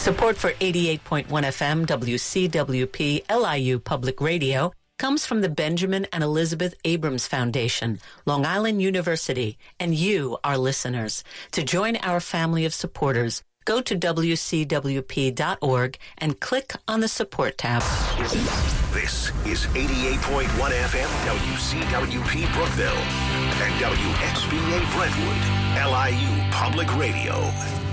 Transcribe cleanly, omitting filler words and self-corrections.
Support for 88.1 FM WCWP LIU Public Radio comes from the Benjamin and Elizabeth Abrams Foundation, Long Island University, and you, our listeners. To join our family of supporters, go to wcwp.org and click on the support tab. This is 88.1 FM WCWP Brookville and WXBA Brentwood, LIU Public Radio.